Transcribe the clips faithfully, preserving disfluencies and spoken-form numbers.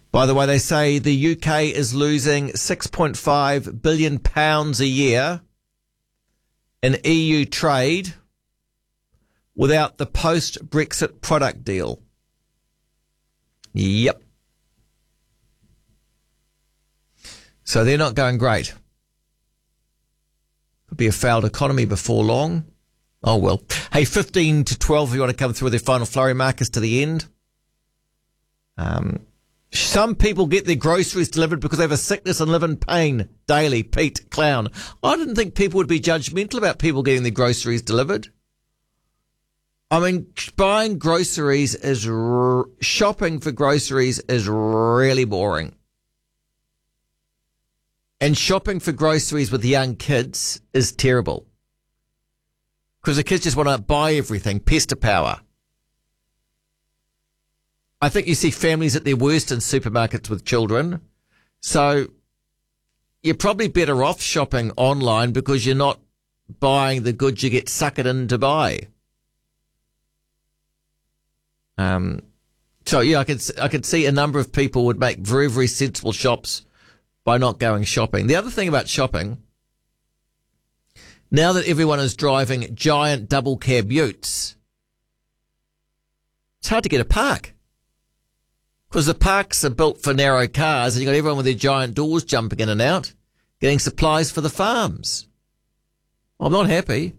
By the way, they say the U K is losing six point five billion pounds a year in E U trade without the post-Brexit product deal. Yep. So they're not going great. Could be a failed economy before long. Oh, well. Hey, fifteen to twelve, if you want to come through with their final flurry markers to the end. Um, some people get their groceries delivered because they have a sickness and live in pain daily. Pete Clown. I didn't think people would be judgmental about people getting their groceries delivered. I mean, buying groceries is, r- shopping for groceries is really boring. And shopping for groceries with young kids is terrible. Because the kids just want to buy everything, pester power. I think you see families at their worst in supermarkets with children. So you're probably better off shopping online because you're not buying the goods you get suckered in to buy. Um, so, yeah, I could, I could see a number of people would make very, very sensible shops by not going shopping. The other thing about shopping, now that everyone is driving giant double cab utes, it's hard to get a park. Because the parks are built for narrow cars and you've got everyone with their giant doors jumping in and out, getting supplies for the farms. I'm not happy.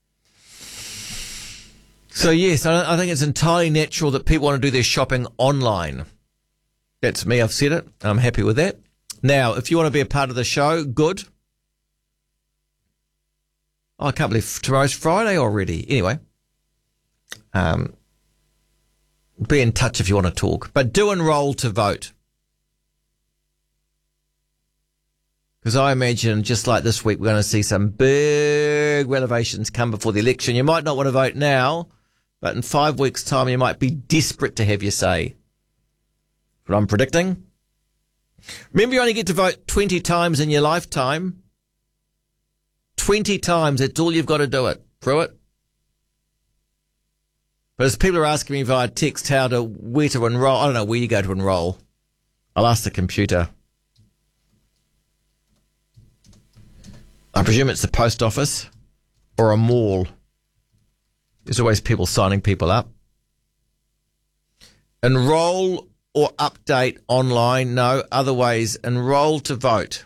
So, yes, I, I think it's entirely natural that people want to do their shopping online. That's me, I've said it. I'm happy with that. Now, if you want to be a part of the show, good. Oh, I can't believe tomorrow's Friday already. Anyway, um, be in touch if you want to talk. But do enrol to vote. Because I imagine, just like this week, we're going to see some big renovations come before the election. You might not want to vote now, but in five weeks' time, you might be desperate to have your say. What I'm predicting. Remember, you only get to vote twenty times in your lifetime. twenty times, that's all you've got to do it. Pruitt. But as people are asking me via text how to, where to enrol, I don't know where you go to enrol. I'll ask the computer. I presume it's the post office or a mall. There's always people signing people up. Enrol or update online? No. Other ways, enrol to vote.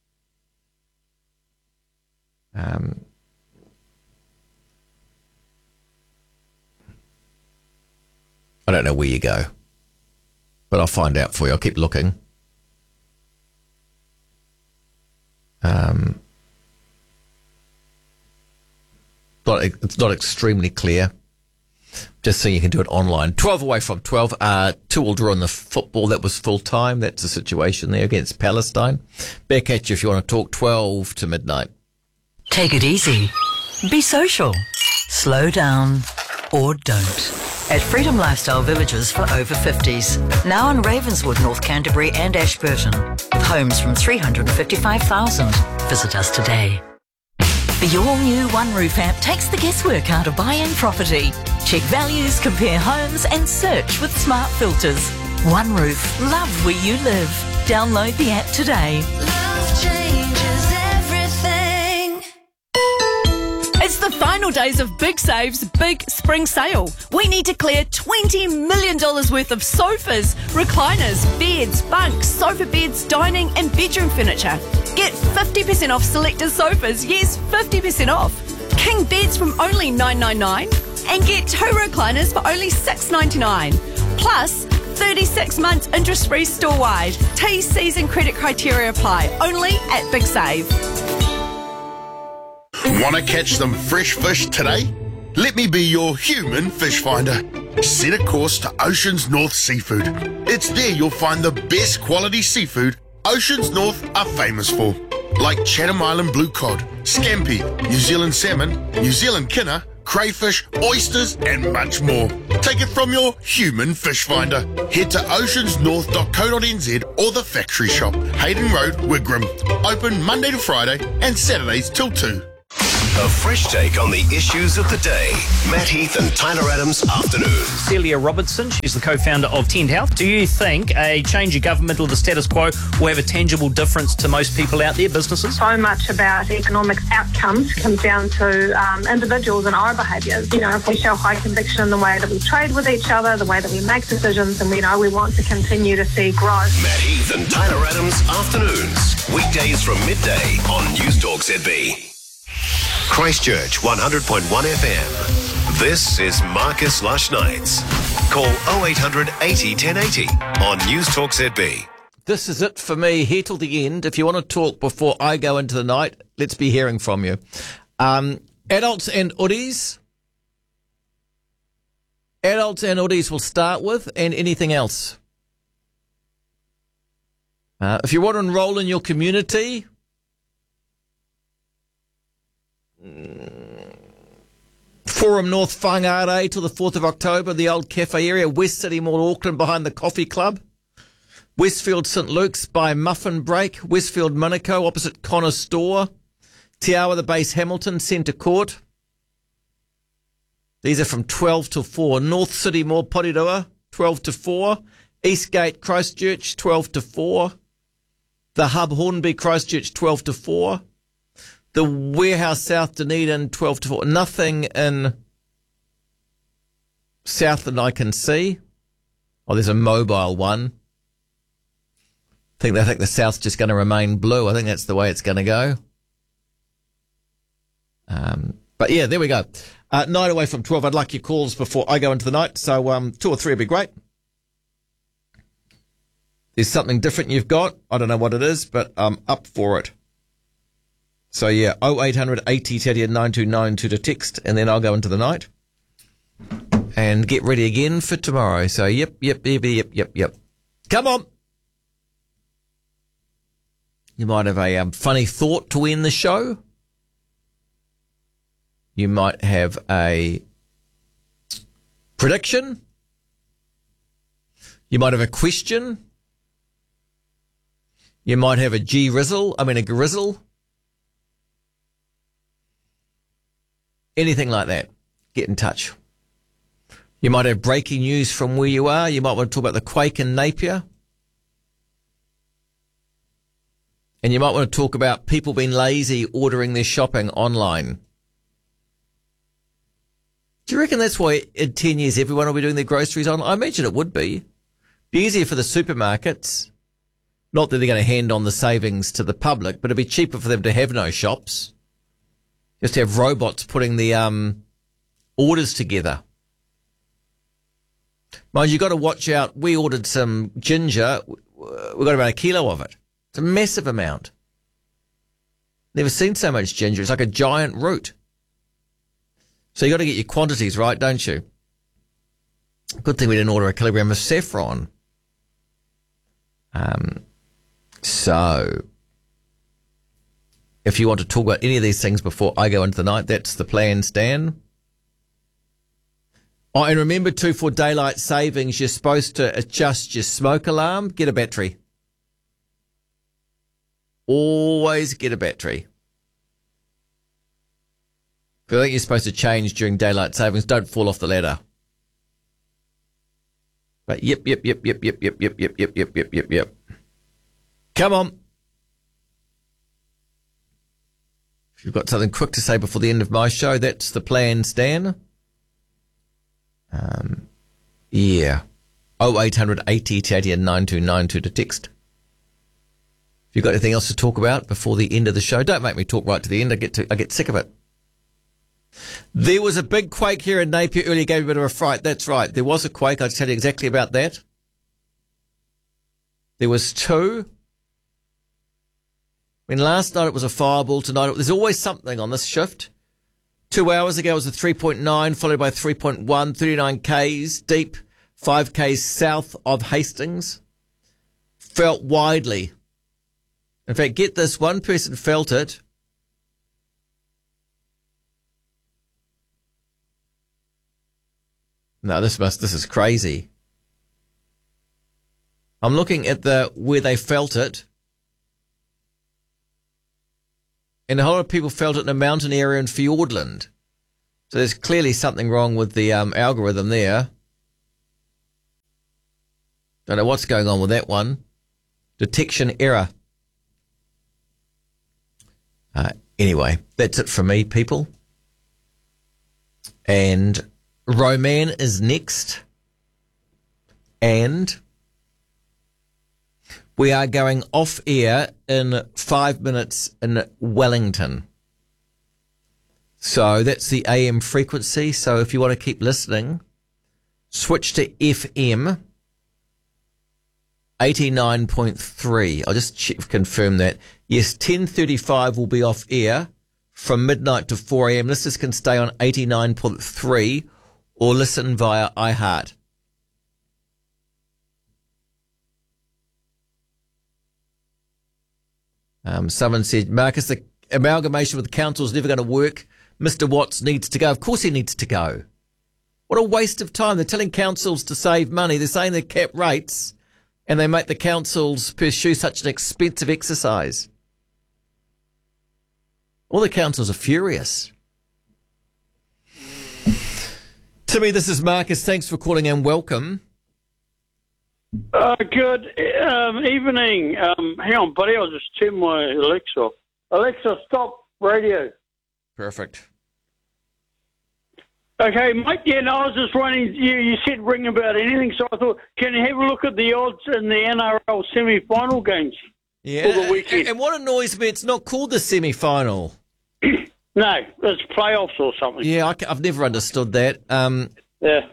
Um, I don't know where you go, but I'll find out for you. I'll keep looking. Um, not, it's not extremely clear. Just so you can do it online. twelve away from twelve. Uh, two will draw in the football. That was full time. That's the situation there against Palestine. Back at you if you want to talk. twelve to midnight. Take it easy. Be social. Slow down or don't. At Freedom Lifestyle Villages for over fifties. Now in Ravenswood, North Canterbury and Ashburton. With homes from three hundred fifty-five thousand. Visit us today. The all-new One Roof app takes the guesswork out of buying property. Check values, compare homes and search with smart filters. One Roof. Love where you live. Download the app today. Love changes everything. It's the final days of Big Save's big spring sale. We need to clear twenty million dollars worth of sofas, recliners, beds, bunks, sofa beds, dining and bedroom furniture. Get fifty percent off selected sofas. Yes, fifty percent off. King beds from only nine ninety-nine and get two recliners for only six ninety-nine. Plus, thirty-six months interest-free store-wide. T, C's and credit criteria apply. Only at Big Save. Want to catch some fresh fish today? Let me be your human fish finder. Set a course to Oceans North Seafood. It's there you'll find the best quality seafood Oceans North are famous for, like Chatham Island blue cod, scampi, New Zealand salmon, New Zealand kinner, crayfish, oysters and much more. Take it from your human fish finder. Head to oceans north dot co dot n z or the factory shop, Hayden Road, Wigram. Open Monday to Friday and Saturdays till two. A fresh take on the issues of the day. Matt Heath and Tyler Adams Afternoons. Celia Robertson, she's the co-founder of Tend Health. Do you think a change of government or the status quo will have a tangible difference to most people out there, businesses? So much about economic outcomes comes down to um, individuals and our behaviours. You know, if we show high conviction in the way that we trade with each other, the way that we make decisions, and we know we want to continue to see growth. Matt Heath and Tyler Adams Afternoons. Weekdays from midday on News Talk Z B. Christchurch one hundred point one F M. This is Marcus Lush Nights. Call oh eight hundred eighty ten eighty on News Talk Z B. This is it for me here till the end. If you want to talk before I go into the night, let's be hearing from you. Um, adults and hoodies. Adults and hoodies we'll start with, and anything else. Uh, if you want to enroll in your community, Forum North Whangarei till the fourth of October, the old cafe area, West City Mall, Auckland, behind the Coffee Club. Westfield St Luke's by Muffin Break. Westfield Miniko, opposite Connor Store. Te Awa the Base Hamilton, Centre Court. These are from twelve to four. North City Mall, Porirua, twelve to four. Eastgate, Christchurch, twelve to four. The Hub, Hornby, Christchurch, twelve to four. The Warehouse South, Dunedin, twelve to four. Nothing in South that I can see. Oh, there's a mobile one. I think they think the South's just going to remain blue. I think that's the way it's going to go. Um, but yeah, there we go. Uh, nine away from twelve. I'd like your calls before I go into the night. So um, two or three would be great. There's something different you've got. I don't know what it is, but I'm up for it. So yeah, oh eight hundred eighty ten nine two nine two to text, and then I'll go into the night and get ready again for tomorrow. So yep, yep, yep, yep, yep, yep. Come on. You might have a um, funny thought to end the show. You might have a prediction. You might have a question. You might have a G-rizzle, I mean a grizzle. Anything like that. Get in touch. You might have breaking news from where you are. You might want to talk about the quake in Napier. And you might want to talk about people being lazy ordering their shopping online. Do you reckon that's why in ten years everyone will be doing their groceries online? I imagine it would be. Be easier for the supermarkets. Not that they're going to hand on the savings to the public, but it'd be cheaper for them to have no shops. Just have robots putting the um, orders together. Mind you, got to watch out. We ordered some ginger. We got about a kilo of it. It's a massive amount. Never seen so much ginger. It's like a giant root. So you got to get your quantities right, don't you? Good thing we didn't order a kilogram of saffron. Um, so if you want to talk about any of these things before I go into the night, that's the plan, Stan. Oh, and remember too, for daylight savings, you're supposed to adjust your smoke alarm. Get a battery. Always get a battery. Because I think you're supposed to change during daylight savings. Don't fall off the ladder. But yep, yep, yep, yep, yep, yep, yep, yep, yep, yep, yep, yep, yep. Come on. If you've got something quick to say before the end of my show, that's the plan, Stan. Um, yeah. oh eight hundred eighty eighty and nine two nine two to text. If you've got anything else to talk about before the end of the show, don't make me talk right to the end. I get to, I get sick of it. There was a big quake here in Napier earlier, gave me a bit of a fright. That's right. There was a quake. I'll tell you exactly about that. There was two. I mean, last night it was a fireball. Tonight, there's always something on this shift. Two hours ago it was a three point nine, followed by three point one, thirty-nine kays deep, five kays south of Hastings. Felt widely. In fact, get this, one person felt it. No, this must, this is crazy. I'm looking at the, where they felt it. and a whole lot of people felt it in a mountain area in Fiordland. So there's clearly something wrong with the um, algorithm there. Don't know what's going on with that one. Detection error. Uh, anyway, that's it from me, people. And Roman is next. And we are going off air in five minutes in Wellington. So that's the A M frequency. So if you want to keep listening, switch to F M eighty-nine point three. I'll just check, confirm that. Yes, ten thirty-five will be off air from midnight to four a.m. Listeners can stay on eighty-nine point three or listen via iHeart. Um, someone said, Marcus, the amalgamation with the council is never going to work. Mister Watts needs to go. Of course he needs to go. What a waste of time. They're telling councils to save money. They're saying they cap rates and they make the councils pursue such an expensive exercise. All the councils are furious. Timmy, this is Marcus. Thanks for calling and welcome. Uh, good um, evening. Um, hang on, buddy. I'll just turn my Alexa off. Alexa, stop radio. Perfect. Okay, mate. Yeah, no, I was just wondering. You, you said ring about anything, so I thought, can you have a look at the odds in the N R L semi-final games Yeah, for the weekend? and, and what annoys me, it's not called the semi-final. No, it's playoffs or something. Yeah, I, I've never understood that. Um, Yeah.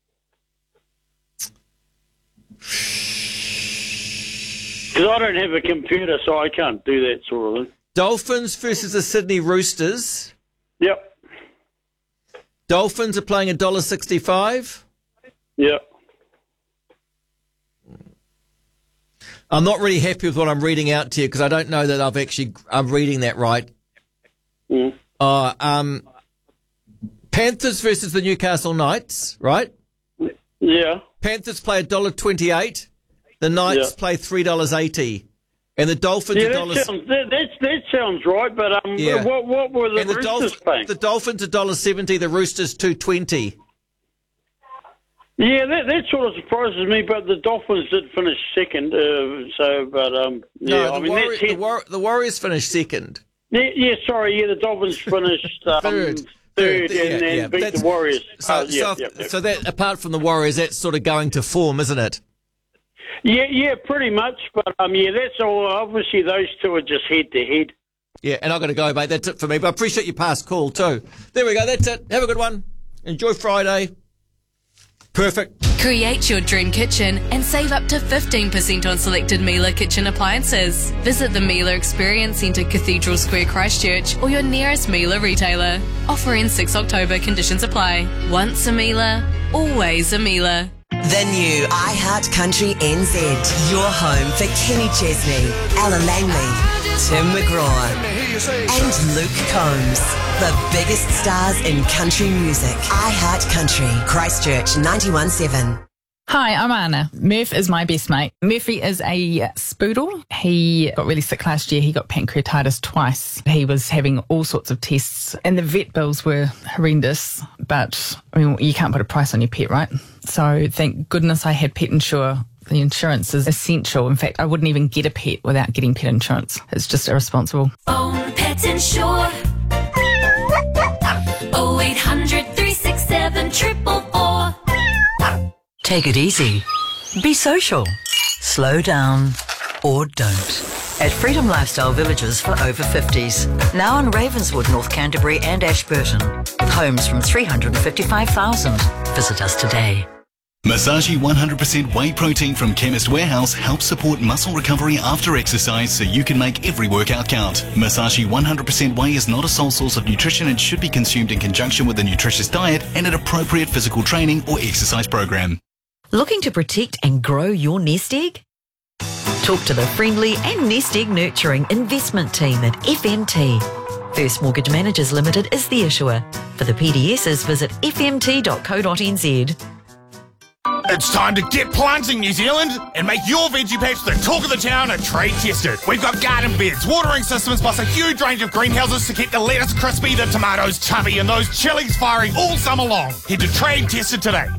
Because I don't have a computer, so I can't do that sort of thing. Dolphins versus the Sydney Roosters. Yep. Dolphins are playing one dollar sixty-five. Yep. I'm not really happy with what I'm reading out to you because I don't know that I've actually I'm reading that right. Mm. Uh, um, Panthers versus the Newcastle Knights, right? Yeah. Panthers play one dollar twenty-eight. The Knights Yeah. play three dollars eighty. And the Dolphins Yeah, are that dollars. sounds, that, that, that sounds right, but um, Yeah. what, what were the And the, Roosters Dolph- paying? the Dolphins are one dollar seventy. The Roosters two twenty. Yeah, that, that sort of surprises me, but the Dolphins did finish second, uh, so, but, um, yeah, No, the, I mean, Warri- that's the, it. War- the Warriors finished second. Yeah, yeah, sorry, yeah, the Dolphins finished um, Third. third, Third, and, yeah, and yeah. beat That's- the Warriors. So, Uh, yeah, so, yeah, yeah. so that apart from the Warriors, that's sort of going to form, isn't it? yeah, yeah, pretty much, but um, yeah, that's all. Obviously, those two are just head to head. Yeah, and I've got to go, mate. That's it for me. But I appreciate your past call too. There we go. That's it. Have a good one. Enjoy Friday. Perfect. Create your dream kitchen and save up to fifteen percent on selected Miele kitchen appliances. Visit the Miele Experience Centre, Cathedral Square, Christchurch, or your nearest Miele retailer. Offer ends sixth October. Conditions apply. Once a Miele, always a Miele. The new iHeart Country N Z. Your home for Kenny Chesney, Ella Langley, Tim McGraw, and Luke Combs. The biggest stars in country music. iHeart Country, Christchurch ninety-one point seven. Hi, I'm Anna. Murph is my best mate. Murphy is a spoodle. He got really sick last year. He got pancreatitis twice. He was having all sorts of tests and the vet bills were horrendous, but I mean, you can't put a price on your pet, right? So thank goodness I had Pet Insure. The insurance is essential. In fact, I wouldn't even get a pet without getting pet insurance. It's just irresponsible. Own Pet Insure. oh eight hundred, three six seven, four four four. Take it easy. Be social. Slow down or don't. At Freedom Lifestyle Villages for over fifties. Now in Ravenswood, North Canterbury and Ashburton. With homes from three hundred fifty-five thousand. Visit us today. Masaji one hundred percent whey protein from Chemist Warehouse helps support muscle recovery after exercise so you can make every workout count. Masaji one hundred percent whey is not a sole source of nutrition and should be consumed in conjunction with a nutritious diet and an appropriate physical training or exercise program. Looking to protect and grow your nest egg? Talk to the friendly and nest egg nurturing investment team at F M T. First Mortgage Managers Limited is the issuer. For the P D Ss, visit f m t dot co dot n z. It's time to get planting, New Zealand, and make your veggie patch the talk of the town and trade tested. We've got garden beds, watering systems, plus a huge range of greenhouses to keep the lettuce crispy, the tomatoes chubby, and those chilies firing all summer long. Head to Trade Tested today.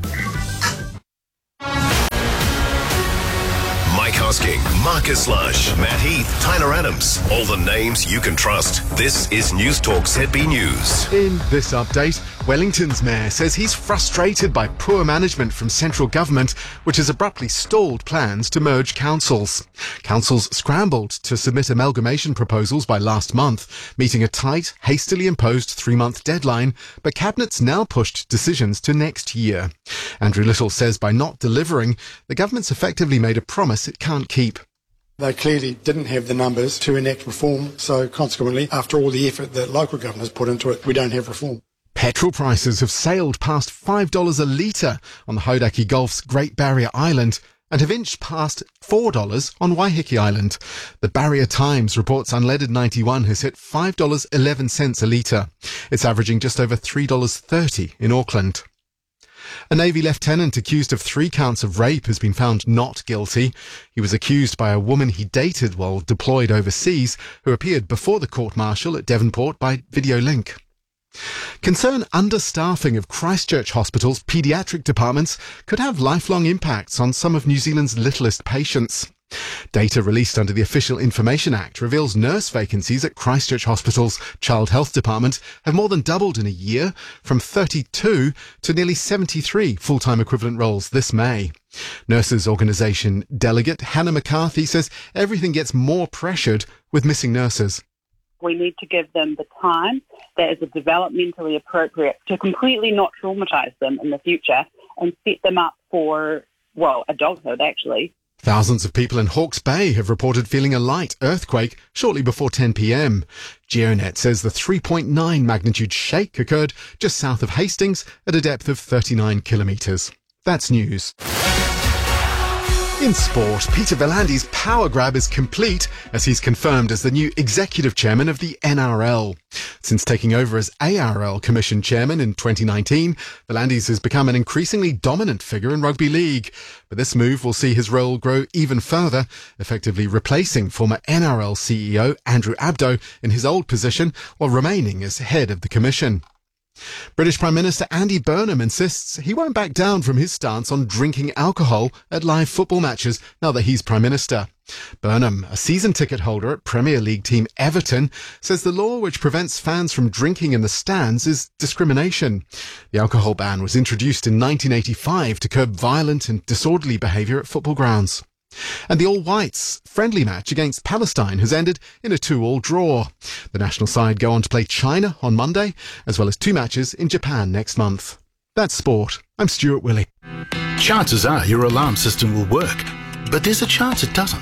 Mike Hosking, Marcus Lush, Matt Heath, Tyler Adams. All the names you can trust. This is News Talk Z B News. In this update, Wellington's mayor says he's frustrated by poor management from central government, which has abruptly stalled plans to merge councils. Councils scrambled to submit amalgamation proposals by last month, meeting a tight, hastily imposed three-month deadline, but Cabinet's now pushed decisions to next year. Andrew Little says by not delivering, the government's effectively made a promise it can't keep. They clearly didn't have the numbers to enact reform, so consequently, after all the effort that local governments put into it, we don't have reform. Petrol prices have sailed past five dollars a litre on the Hauraki Gulf's Great Barrier Island and have inched past four dollars on Waiheke Island. The Barrier Times reports unleaded ninety-one has hit five dollars eleven a litre. It's averaging just over three dollars thirty in Auckland. A Navy lieutenant accused of three counts of rape has been found not guilty. He was accused by a woman he dated while deployed overseas, who appeared before the court-martial at Devonport by video link. Concern understaffing of Christchurch Hospital's paediatric departments could have lifelong impacts on some of New Zealand's littlest patients. Data released under the Official Information Act reveals nurse vacancies at Christchurch Hospital's Child Health Department have more than doubled in a year, from thirty-two to nearly seventy-three full-time equivalent roles this May. Nurses Organisation delegate Hannah McCarthy says everything gets more pressured with missing nurses. We need to give them the time that is developmentally appropriate to completely not traumatise them in the future and set them up for, well, adulthood actually. Thousands of people in Hawke's Bay have reported feeling a light earthquake shortly before ten p.m. GeoNet says the three point nine magnitude shake occurred just south of Hastings at a depth of thirty-nine kilometres. That's news. In sport, Peter V'landys's power grab is complete as he's confirmed as the new executive chairman of the N R L. Since taking over as A R L Commission chairman in twenty nineteen, V'landys has become an increasingly dominant figure in rugby league. But this move will see his role grow even further, effectively replacing former N R L C E O Andrew Abdo in his old position while remaining as head of the commission. British Prime Minister Andy Burnham insists he won't back down from his stance on drinking alcohol at live football matches now that he's Prime Minister. Burnham, a season ticket holder at Premier League team Everton, says the law which prevents fans from drinking in the stands is discrimination. The alcohol ban was introduced in nineteen eighty-five to curb violent and disorderly behaviour at football grounds. And the All Whites' friendly match against Palestine has ended in a two-all draw. The national side go on to play China on Monday, as well as two matches in Japan next month. That's sport. I'm Stuart Willey. Chances are your alarm system will work, but there's a chance it doesn't.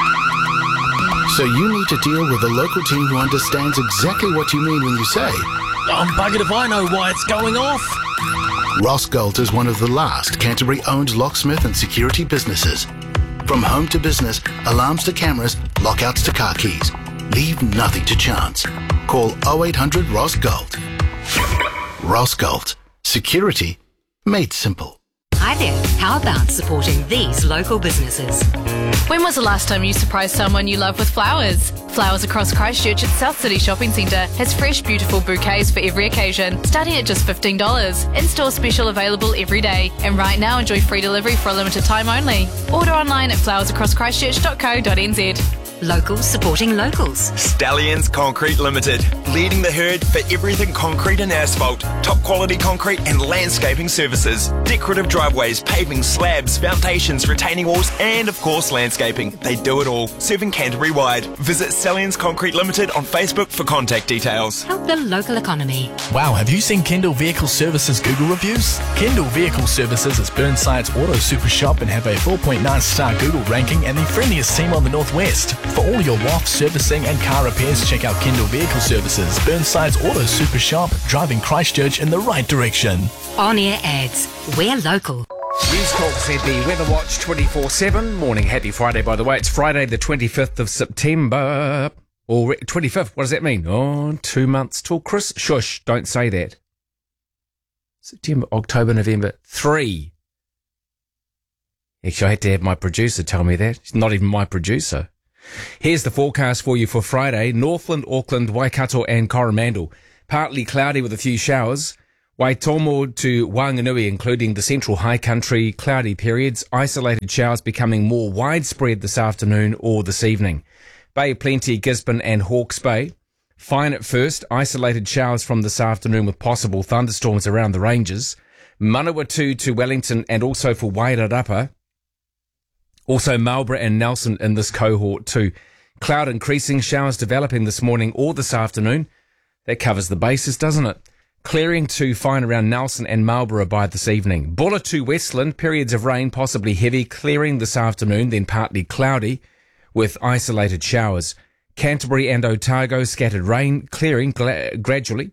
So you need to deal with a local team who understands exactly what you mean when you say, I'm buggered if I know why it's going off. Rossgold is one of the last Canterbury-owned locksmith and security businesses. From home to business, alarms to cameras, lockouts to car keys. Leave nothing to chance. Call oh eight hundred R O S Gold. Rossgold. Security made simple. Hi there. How about supporting these local businesses? When was the last time you surprised someone you love with flowers? Flowers Across Christchurch at South City Shopping Centre has fresh, beautiful bouquets for every occasion, starting at just fifteen dollars. In-store special available every day. And right now, enjoy free delivery for a limited time only. Order online at flowers across christchurch dot co dot n z. Locals supporting locals. Stallions Concrete Limited, leading the herd for everything concrete and asphalt, top quality concrete and landscaping services, decorative driveways, paving, slabs, foundations, retaining walls, and of course landscaping. They do it all, serving Canterbury wide. Visit Stallions Concrete Limited on Facebook for contact details. Help the local economy. Wow, have you seen Kendall Vehicle Services Google reviews? Kendall Vehicle Services is Burnside's auto super shop and have a four point nine star Google ranking and the friendliest team on the Northwest. For all your W A F servicing and car repairs, check out Kendall Vehicle Services, Burnside's auto super shop, driving Christchurch in the right direction. On-air ads. We're local. News Talk Z B Weather Watch twenty-four seven. Morning, happy Friday, by the way. It's Friday the twenty-fifth of September. Or twenty-fifth, what does that mean? Oh, two months till Chris. Shush, don't say that. September, October, November. Three. Actually, I had to have my producer tell me that. He's not even my producer. Here's the forecast for you for Friday. Northland, Auckland, Waikato and Coromandel. Partly cloudy with a few showers. Waitomo to Wanganui, including the central high country, cloudy periods. Isolated showers becoming more widespread this afternoon or this evening. Bay of Plenty, Gisborne and Hawke's Bay. Fine at first. Isolated showers from this afternoon with possible thunderstorms around the ranges. Manawatu to Wellington and also for Wairarapa. Also Marlborough and Nelson in this cohort too. Cloud increasing, showers developing this morning or this afternoon. That covers the bases, doesn't it? Clearing to fine around Nelson and Marlborough by this evening. Bulla to Westland, periods of rain, possibly heavy, clearing this afternoon, then partly cloudy with isolated showers. Canterbury and Otago, scattered rain, clearing gra- gradually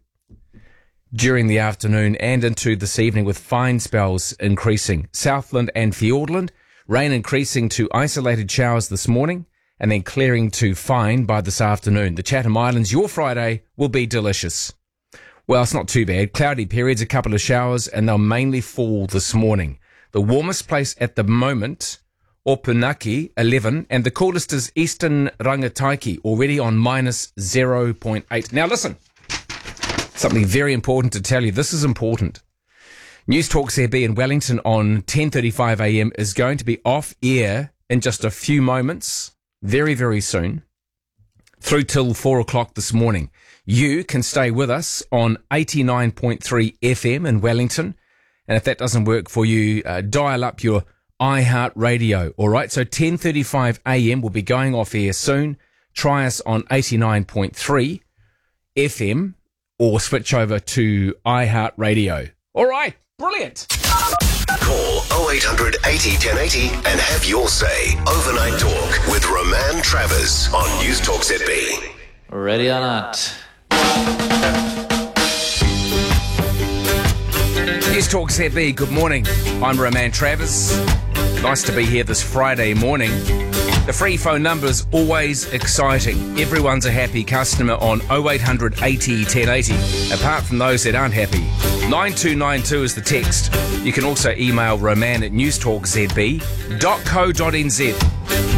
during the afternoon and into this evening with fine spells increasing. Southland and Fiordland, rain increasing to isolated showers this morning and then clearing to fine by this afternoon. The Chatham Islands, your Friday will be delicious. Well, it's not too bad. Cloudy periods, a couple of showers, and they'll mainly fall this morning. The warmest place at the moment, Opunaki, eleven, and the coolest is Eastern Rangataiki, already on minus zero point eight. Now listen, something very important to tell you. This is important. News Talk Z B in Wellington on ten thirty-five a m is going to be off air in just a few moments, very, very soon, through till four o'clock this morning. You can stay with us on eighty-nine point three F M in Wellington. And if that doesn't work for you, uh, dial up your iHeart Radio. All right. So ten thirty-five a m will be going off air soon. Try us on eighty-nine point three F M or switch over to iHeart Radio. All right. Brilliant. Call oh eight hundred eighty ten eighty and have your say. Overnight Talk with Roman Travers on News Talk Z B. Ready or not? News Talk Z B, good morning. I'm Roman Travers. Nice to be here this Friday morning. The free phone number is always exciting. Everyone's a happy customer on oh eight hundred eighty ten eighty, apart from those that aren't happy. nine two nine two is the text. You can also email roman at newstalk z b dot co dot n z.